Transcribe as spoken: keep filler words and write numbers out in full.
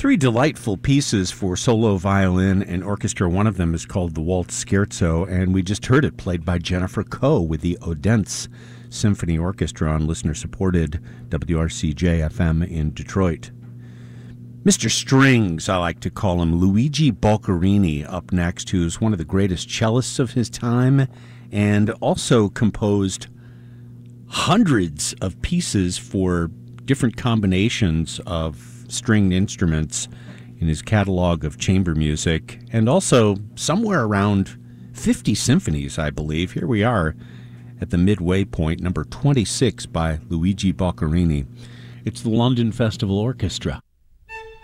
Three delightful pieces for solo violin and orchestra. One of them is called the Waltz Scherzo, and we just heard it played by Jennifer Coe with the Odense Symphony Orchestra on listener-supported W R C J F M in Detroit. Mister Strings, I like to call him, Luigi Boccherini, up next, who's one of the greatest cellists of his time and also composed hundreds of pieces for different combinations of stringed instruments in his catalog of chamber music, and also somewhere around fifty symphonies, I believe. Here we are at the midway point, number twenty-six by Luigi Boccherini. It's the London Festival Orchestra.